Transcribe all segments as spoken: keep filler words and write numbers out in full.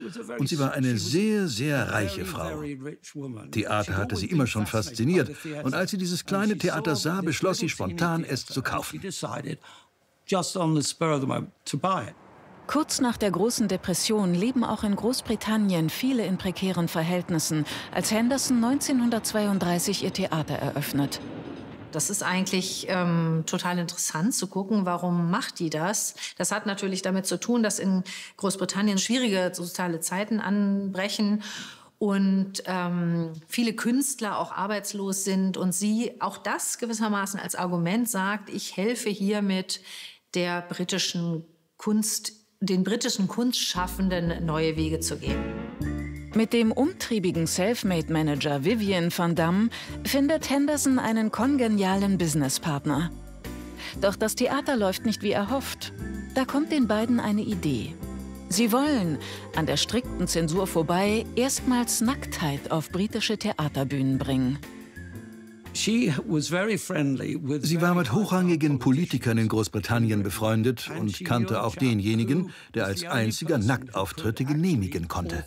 Und sie war eine sehr, sehr reiche Frau. Theater hatte sie immer schon fasziniert. Und als sie dieses kleine Theater sah, beschloss sie spontan, es zu kaufen. Kurz nach der großen Depression leben auch in Großbritannien viele in prekären Verhältnissen, als Henderson neunzehnhundertzweiunddreißig ihr Theater eröffnet. Das ist eigentlich ähm, total interessant zu gucken, warum macht die das? Das hat natürlich damit zu tun, dass in Großbritannien schwierige soziale Zeiten anbrechen und ähm, viele Künstler auch arbeitslos sind und sie auch das gewissermaßen als Argument sagt, ich helfe hiermit der britischen Kunst, den britischen Kunstschaffenden neue Wege zu gehen. Mit dem umtriebigen Selfmade-Manager Vivian van Damme findet Henderson einen kongenialen Businesspartner. Doch das Theater läuft nicht wie erhofft. Da kommt den beiden eine Idee. Sie wollen, an der strikten Zensur vorbei, erstmals Nacktheit auf britische Theaterbühnen bringen. Sie war mit hochrangigen Politikern in Großbritannien befreundet und kannte auch denjenigen, der als einziger Nacktauftritte genehmigen konnte.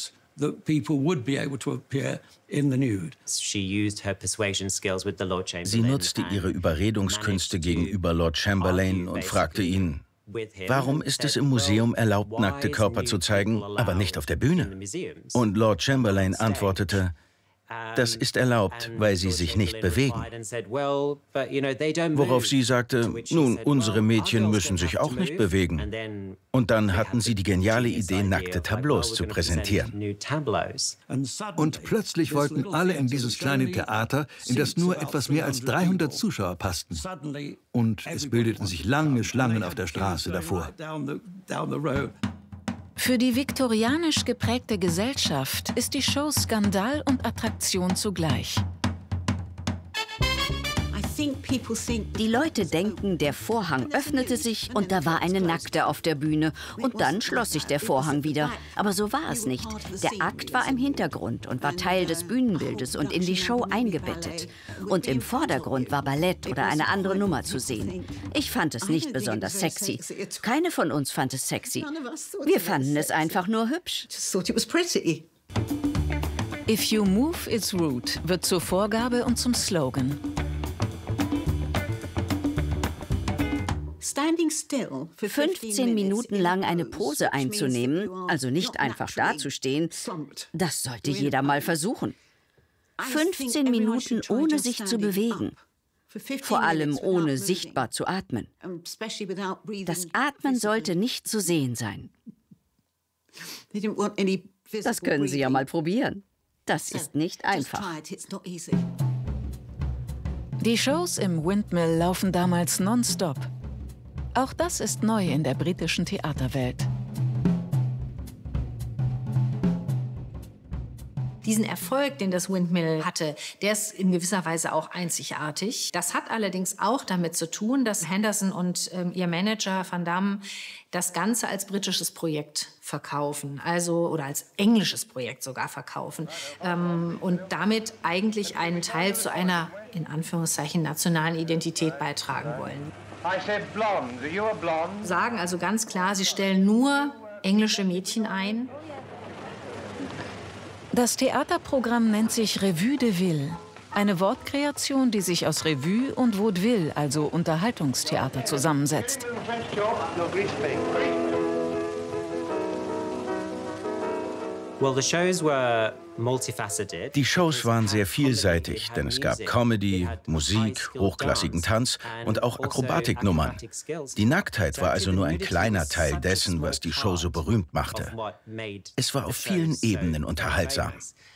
Sie nutzte ihre Überredungskünste gegenüber Lord Chamberlain und fragte ihn, warum ist es im Museum erlaubt, nackte Körper zu zeigen, aber nicht auf der Bühne? Und Lord Chamberlain antwortete, das ist erlaubt, weil sie sich nicht bewegen. Worauf sie sagte, nun, unsere Mädchen müssen sich auch nicht bewegen. Und dann hatten sie die geniale Idee, nackte Tableaus zu präsentieren. Und plötzlich wollten alle in dieses kleine Theater, in das nur etwas mehr als dreihundert Zuschauer passten. Und es bildeten sich lange Schlangen auf der Straße davor. Für die viktorianisch geprägte Gesellschaft ist die Show Skandal und Attraktion zugleich. Die Leute denken, der Vorhang öffnete sich und da war eine Nackte auf der Bühne. Und dann schloss sich der Vorhang wieder. Aber so war es nicht. Der Akt war im Hintergrund und war Teil des Bühnenbildes und in die Show eingebettet. Und im Vordergrund war Ballett oder eine andere Nummer zu sehen. Ich fand es nicht besonders sexy. Keine von uns fand es sexy. Wir fanden es einfach nur hübsch. If you move, it's rude wird zur Vorgabe und zum Slogan. fünfzehn Minuten lang eine Pose einzunehmen, also nicht einfach dazustehen, das sollte jeder mal versuchen. fünfzehn Minuten ohne sich zu bewegen. Vor allem ohne sichtbar zu atmen. Das Atmen sollte nicht zu sehen sein. Das können Sie ja mal probieren. Das ist nicht einfach. Die Shows im Windmill laufen damals nonstop. Auch das ist neu in der britischen Theaterwelt. Diesen Erfolg, den das Windmill hatte, der ist in gewisser Weise auch einzigartig. Das hat allerdings auch damit zu tun, dass Henderson und ähm, ihr Manager Van Damme das Ganze als britisches Projekt verkaufen, also oder als englisches Projekt sogar verkaufen ähm, und damit eigentlich einen Teil zu einer, in Anführungszeichen, nationalen Identität beitragen wollen. Sagen also ganz klar, sie stellen nur englische Mädchen ein. Das Theaterprogramm nennt sich Revue de Ville. Eine Wortkreation, die sich aus Revue und Vaudeville, also Unterhaltungstheater, zusammensetzt. Die Shows waren sehr vielseitig, denn es gab Comedy, Musik, hochklassigen Tanz und auch Akrobatiknummern. Die Nacktheit war also nur ein kleiner Teil dessen, was die Show so berühmt machte. Es war auf vielen Ebenen unterhaltsam.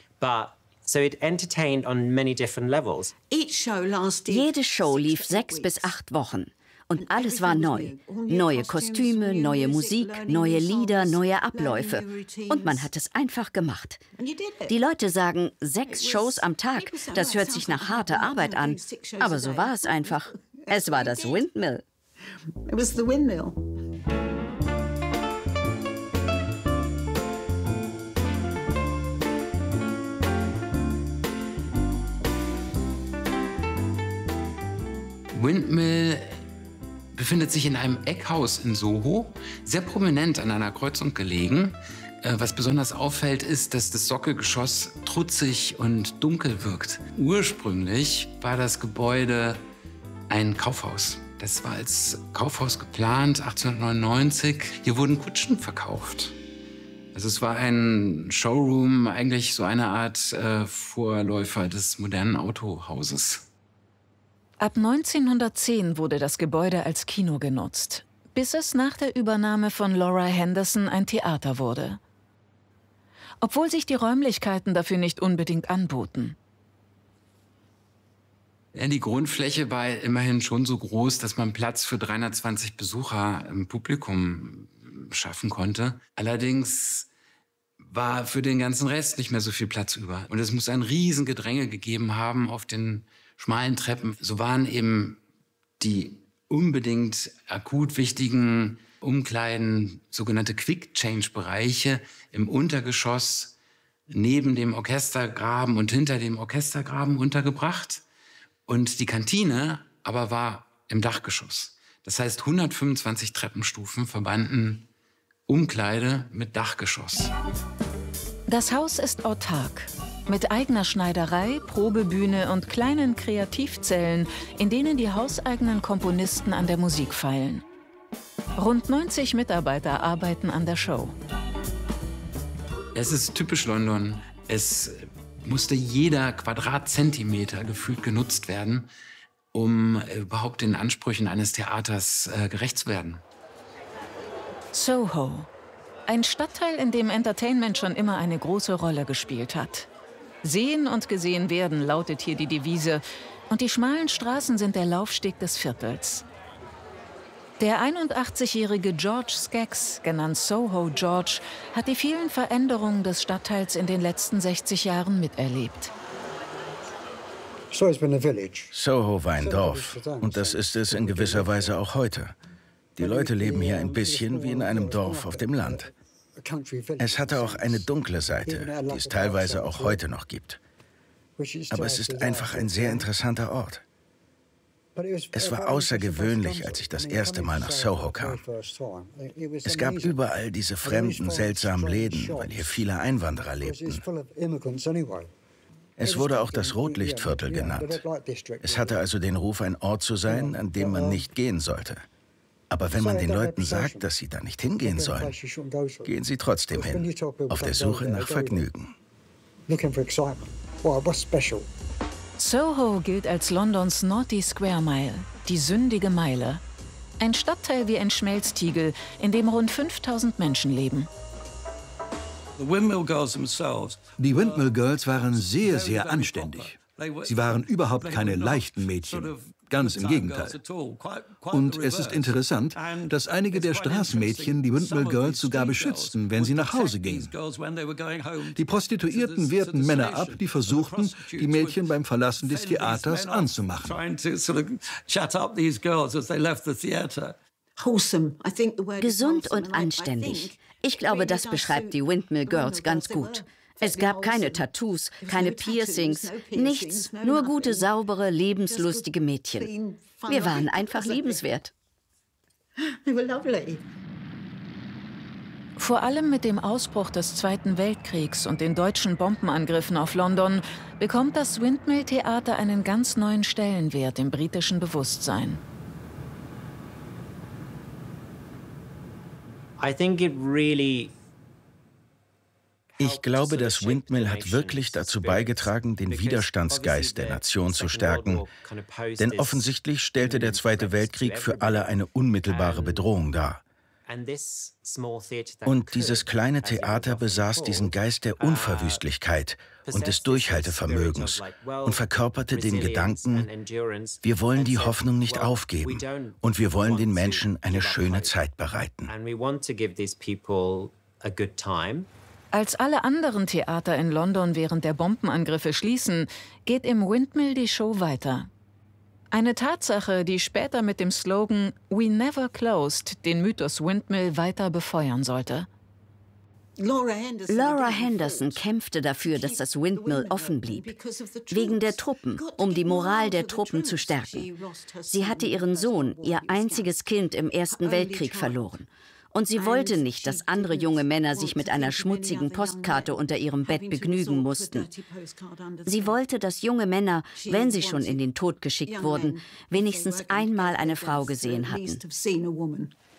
Jede Show lief sechs bis acht Wochen. Und alles war neu. Neue Kostüme, neue Musik, neue Lieder, neue Abläufe. Und man hat es einfach gemacht. Die Leute sagen, sechs Shows am Tag, das hört sich nach harter Arbeit an. Aber so war es einfach. Es war das Windmill. It was the Windmill. Windmill befindet sich in einem Eckhaus in Soho, sehr prominent an einer Kreuzung gelegen. Was besonders auffällt, ist, dass das Sockelgeschoss trutzig und dunkel wirkt. Ursprünglich war das Gebäude ein Kaufhaus. Das war als Kaufhaus geplant, achtzehnhundertneunundneunzig. Hier wurden Kutschen verkauft. Also es war ein Showroom, eigentlich so eine Art äh, Vorläufer des modernen Autohauses. Ab neunzehnhundertzehn wurde das Gebäude als Kino genutzt, bis es nach der Übernahme von Laura Henderson ein Theater wurde. Obwohl sich die Räumlichkeiten dafür nicht unbedingt anboten. Ja, die Grundfläche war immerhin schon so groß, dass man Platz für dreihundertzwanzig Besucher im Publikum schaffen konnte. Allerdings war für den ganzen Rest nicht mehr so viel Platz über. Und es muss ein Riesengedränge gegeben haben auf den schmalen Treppen. So waren eben die unbedingt akut wichtigen Umkleiden, sogenannte Quick-Change-Bereiche im Untergeschoss neben dem Orchestergraben und hinter dem Orchestergraben untergebracht. Und die Kantine aber war im Dachgeschoss. Das heißt, hundertfünfundzwanzig Treppenstufen verbanden Umkleide mit Dachgeschoss. Das Haus ist autark. Mit eigener Schneiderei, Probebühne und kleinen Kreativzellen, in denen die hauseigenen Komponisten an der Musik feilen. Rund neunzig Mitarbeiter arbeiten an der Show. Es ist typisch London. Es musste jeder Quadratzentimeter gefühlt genutzt werden, um überhaupt den Ansprüchen eines Theaters äh, gerecht zu werden. Soho. Ein Stadtteil, in dem Entertainment schon immer eine große Rolle gespielt hat. Sehen und gesehen werden, lautet hier die Devise. Und die schmalen Straßen sind der Laufsteg des Viertels. Der einundachtzigjährige George Skaggs, genannt Soho George, hat die vielen Veränderungen des Stadtteils in den letzten sechzig Jahren miterlebt. Soho war ein Dorf. Und das ist es in gewisser Weise auch heute. Die Leute leben hier ein bisschen wie in einem Dorf auf dem Land. Es hatte auch eine dunkle Seite, die es teilweise auch heute noch gibt. Aber es ist einfach ein sehr interessanter Ort. Es war außergewöhnlich, als ich das erste Mal nach Soho kam. Es gab überall diese fremden, seltsamen Läden, weil hier viele Einwanderer lebten. Es wurde auch das Rotlichtviertel genannt. Es hatte also den Ruf, ein Ort zu sein, an dem man nicht gehen sollte. Aber wenn man den Leuten sagt, dass sie da nicht hingehen sollen, gehen sie trotzdem hin, auf der Suche nach Vergnügen. Soho gilt als Londons Naughty Square Mile, die sündige Meile. Ein Stadtteil wie ein Schmelztiegel, in dem rund fünftausend Menschen leben. Die Windmill Girls waren sehr, sehr anständig. Sie waren überhaupt keine leichten Mädchen. Ganz im Gegenteil. Und es ist interessant, dass einige der Straßenmädchen die Windmill Girls sogar beschützten, wenn sie nach Hause gingen. Die Prostituierten wehrten Männer ab, die versuchten, die Mädchen beim Verlassen des Theaters anzumachen. Gesund und anständig. Ich glaube, das beschreibt die Windmill Girls ganz gut. Es gab keine Tattoos, keine Piercings, nichts, nur gute, saubere, lebenslustige Mädchen. Wir waren einfach liebenswert. Vor allem mit dem Ausbruch des Zweiten Weltkriegs und den deutschen Bombenangriffen auf London bekommt das Windmill Theater einen ganz neuen Stellenwert im britischen Bewusstsein. I think it really Ich glaube, das Windmill hat wirklich dazu beigetragen, den Widerstandsgeist der Nation zu stärken. Denn offensichtlich stellte der Zweite Weltkrieg für alle eine unmittelbare Bedrohung dar. Und dieses kleine Theater besaß diesen Geist der Unverwüstlichkeit und des Durchhaltevermögens und verkörperte den Gedanken, wir wollen die Hoffnung nicht aufgeben und wir wollen den Menschen eine schöne Zeit bereiten. Als alle anderen Theater in London während der Bombenangriffe schließen, geht im Windmill die Show weiter. Eine Tatsache, die später mit dem Slogan "We never closed" den Mythos Windmill weiter befeuern sollte. Laura Henderson kämpfte dafür, dass das Windmill offen blieb. Wegen der Truppen, um die Moral der Truppen zu stärken. Sie hatte ihren Sohn, ihr einziges Kind, im Ersten Weltkrieg verloren. Und sie wollte nicht, dass andere junge Männer sich mit einer schmutzigen Postkarte unter ihrem Bett begnügen mussten. Sie wollte, dass junge Männer, wenn sie schon in den Tod geschickt wurden, wenigstens einmal eine Frau gesehen hatten.